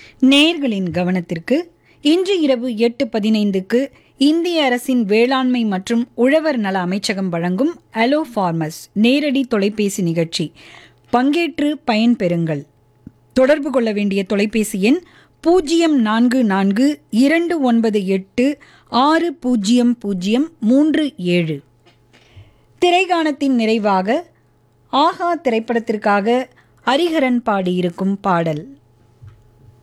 நேயர்களின் கவனத்திற்கு இன்று இரவு 8:15க்கு இந்திய அரசின் வேளாண்மை மற்றும் உழவர் நல அமைச்சகம் வழங்கும் அலோ ஃபார்மர்ஸ் நேரடி தொலைபேசி நிகழ்ச்சி. பங்கேற்று பயன்பெறுங்கள். தொடர்பு கொள்ள வேண்டிய தொலைபேசி எண் 0442986037. திரைகாணத்தின் நிறைவாக ஆஹா திரைப்படத்திற்காக ஹரிஹரன் பாடியிருக்கும் பாடல்.